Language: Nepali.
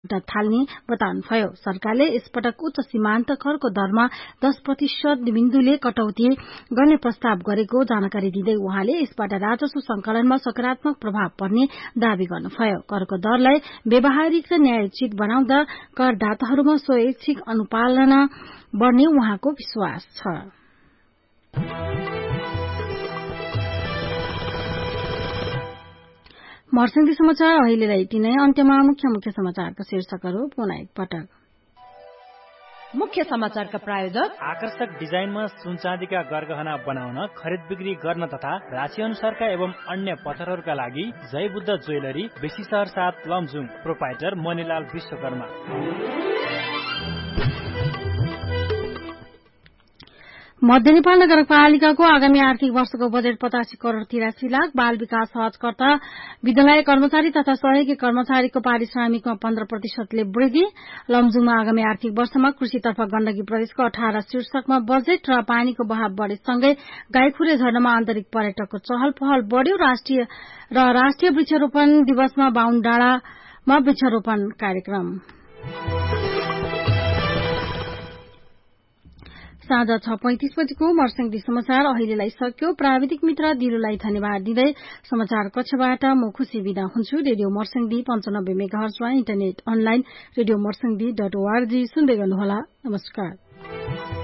थाल्ने बताउनुभयो। सरकारले यसपटक उच्च सीमान्त करको दरमा 10% बिन्दुले कटौती गर्ने प्रस्ताव गरेको जानकारी दिँदै उहाँले यसबाट राजस्व संकलनमा सकारात्मक प्रभाव पर्ने दावी गर्नुभयो। करको दरलाई व्यावहारिक र न्यायोचित बनाउँदा करदाताहरूमा स्वैच्छिक अनुपालना बढ़ने उहाँको विश्वास छ। मर्सिङदी समाचार अहिलेलाई यति नै। अन्त्यमा मुख्य समाचारका शीर्षकहरू पुनः एकपटक। मुख्य समाचारका प्रायोजक आकर्षक डिजाइनमा सुनचाँदीका गरगहना बनाउन, खरिद बिक्री गर्न तथा राशि अनुसारका एवं अन्य पत्थरहरूका लागि जय बुद्ध ज्वेलरी, बेसी शहर 7 लमजुङ। प्रोपाइटर मणिलाल विश्वकर्मा। मध्य नेपाल नगरपालिकाको आगामी आर्थिक वर्षको बजेट 85 करोड़ 83 लाख। बाल विकास सहजकर्ता विद्यालय कर्मचारी तथा सहयोगी कर्मचारीको पारिश्रमिकमा 15% वृद्धि। लमजुङमा आगामी आर्थिक वर्षमा कृषितर्फ गण्डकी प्रदेशको 18 शीर्षकमा बजेट र पानीको बहाव बढ़ेसँगै गाईखुरे झरनामा आन्तरिक पर्यटकको चहल पहल बढ़्यो। राष्ट्रिय वृक्षारोपण दिवसमा बाहुन डाँडामा वृक्षारोपण कार्यक्रम। साँझ 6:35 बजेको मर्सिङदी समाचार अहिलेलाई सक्यो। प्राविधिक मित्र दिलुलाई धन्यवाद दिँदै समाचार कक्षबाट म खुशी बिदा हुन्छु। रेडियो मर्सिङदी 95 मेगाहर्जमा इन्टरनेट अनलाइन रेडियो मर्सिङदी.org सुन्दै गर्नुहोला। नमस्कार।